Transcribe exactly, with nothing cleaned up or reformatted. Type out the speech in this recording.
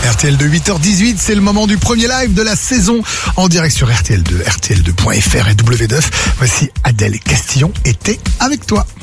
R T L deux, huit heures dix-huit, c'est le moment du premier live de la saison en direct sur R T L deux, R T L deux point F R et W neuf. Voici Adèle Castillon était avec toi.